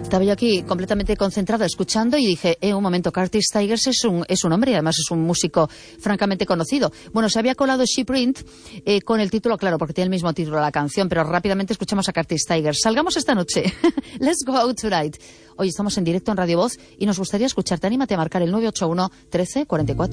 Estaba yo aquí completamente concentrada escuchando y dije, un momento, Curtis Tigers es un hombre y además es un músico francamente conocido. Bueno, se había colado Sheprint con el título, claro, porque tiene el mismo título la canción, pero rápidamente escuchamos a Curtis Tigers. Salgamos esta noche. Let's go out tonight. Hoy estamos en directo en Radio Voz y nos gustaría escucharte. Anímate a marcar el 981 13 44.